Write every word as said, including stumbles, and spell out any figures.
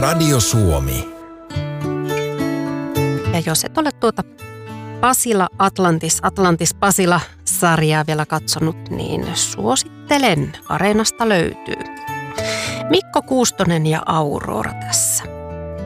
Radio Suomi. Ja jos et ole tuota Pasila Atlantis, Atlantis Pasila-sarjaa vielä katsonut, niin suosittelen. Areenasta löytyy. Mikko Kuustonen ja Aurora tässä.